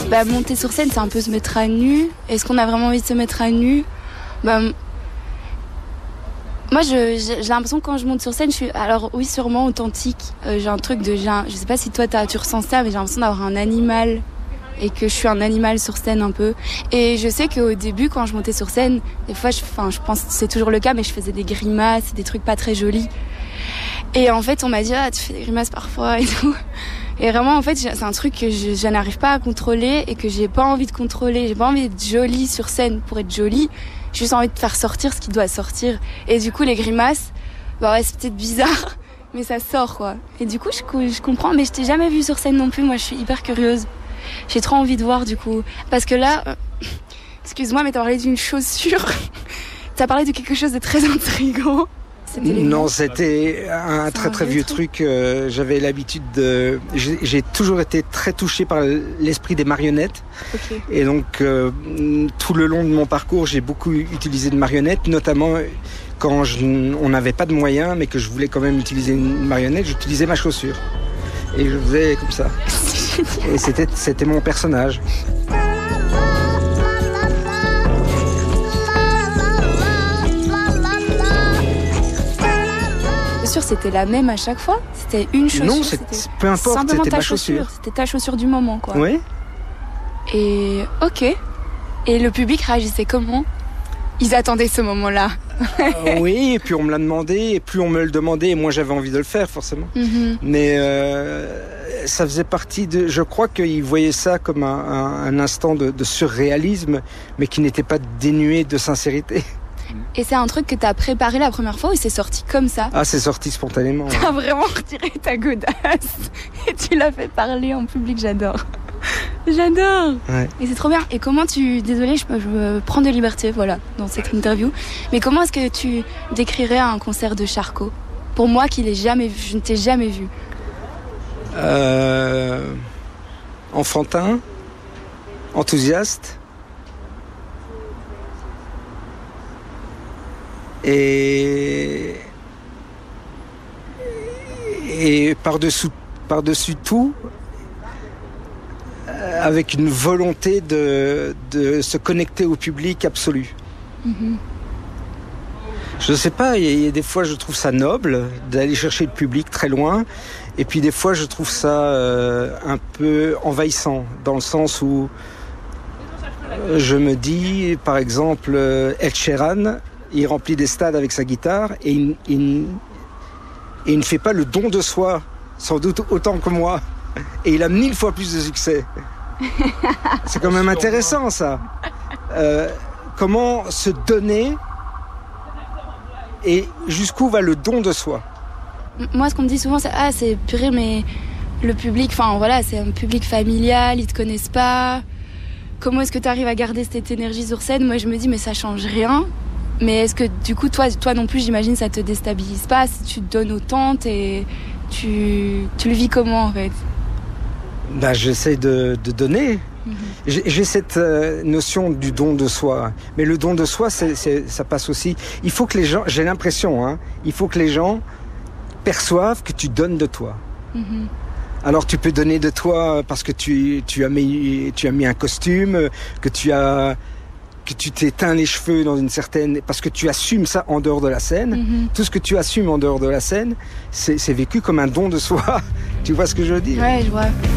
Bah, monter sur scène, c'est un peu se mettre à nu. Est-ce qu'on a vraiment envie de se mettre à nu? Bah, moi, j'ai l'impression que quand je monte sur scène, je suis, alors oui, sûrement authentique. J'ai un truc de, je sais pas si toi tu ressens ça, mais j'ai l'impression d'avoir un animal et que je suis un animal sur scène un peu. Et je sais qu'au début, quand je montais sur scène, des fois, je pense que c'est toujours le cas, mais je faisais des grimaces, des trucs pas très jolis. Et en fait, on m'a dit, ah, tu fais des grimaces parfois et tout. Et vraiment, en fait, c'est un truc que je n'arrive pas à contrôler et que j'ai pas envie de contrôler. J'ai pas envie d'être jolie sur scène pour être jolie. J'ai juste envie de faire sortir ce qui doit sortir. Et du coup, les grimaces, bah ouais, c'est peut-être bizarre, mais ça sort, quoi. Et du coup, je comprends, mais je t'ai jamais vue sur scène non plus. Moi, je suis hyper curieuse. J'ai trop envie de voir, du coup. Parce que là, excuse-moi, mais t'as parlé d'une chaussure. T'as parlé de quelque chose de très intriguant. Non, c'était un très vieux truc. J'avais l'habitude de... J'ai toujours été très touché par l'esprit des marionnettes. Okay. Et donc, tout le long de mon parcours, j'ai beaucoup utilisé de marionnettes, notamment quand on n'avait pas de moyens, mais que je voulais quand même utiliser une marionnette, j'utilisais ma chaussure. Et je faisais comme ça. Et c'était mon personnage. C'était la même à chaque fois? C'était une chaussure? Non, peu importe, c'était ma chaussure. C'était ta chaussure du moment, quoi. Oui. Et ok. Et le public réagissait comment? Ils attendaient ce moment-là. Oui, et puis on me l'a demandé, et plus on me le demandait, et moi j'avais envie de le faire, forcément. Mm-hmm. Mais ça faisait partie de... Je crois qu'ils voyaient ça comme un instant de surréalisme, mais qui n'était pas dénué de sincérité. Et c'est un truc que t'as préparé la première fois ou c'est sorti comme ça? Ah, c'est sorti spontanément. T'as vraiment retiré ta godasse et tu l'as fait parler en public, j'adore. J'adore. Ouais. Et c'est trop bien. Et comment désolée, je me prends de liberté, voilà, dans cette interview. Mais comment est-ce que tu décrirais un concert de Charcot? Pour moi qui je ne t'ai jamais vu. Enfantin, enthousiaste. Et par-dessus tout, avec une volonté de se connecter au public absolu. Mm-hmm. Je ne sais pas, il y a des fois je trouve ça noble d'aller chercher le public très loin, et puis des fois je trouve ça un peu envahissant, dans le sens où je me dis, par exemple, Ed Sheeran, il remplit des stades avec sa guitare et il ne fait pas le don de soi, sans doute autant que moi. Et il a 1000 fois plus de succès. C'est quand même intéressant, ça. Comment se donner et jusqu'où va le don de soi? Moi, ce qu'on me dit souvent, c'est purée, mais le public, enfin voilà, c'est un public familial, ils te connaissent pas. Comment est-ce que tu arrives à garder cette énergie sur scène? Moi, je me dis, mais ça change rien. Mais est-ce que du coup, toi non plus, j'imagine, ça te déstabilise pas si tu te donnes autant et tu le vis comment en fait? Bah, j'essaie de donner. Mm-hmm. J'ai cette notion du don de soi. Mais le don de soi, ça passe aussi. Il faut que les gens, j'ai l'impression, il faut que les gens perçoivent que tu donnes de toi. Mm-hmm. Alors tu peux donner de toi parce que tu as mis un costume, que tu t'es teint les cheveux dans une certaine... Parce que tu assumes ça en dehors de la scène. Mm-hmm. Tout ce que tu assumes en dehors de la scène, c'est vécu comme un don de soi. Tu vois ce que je veux dire? Ouais, je vois.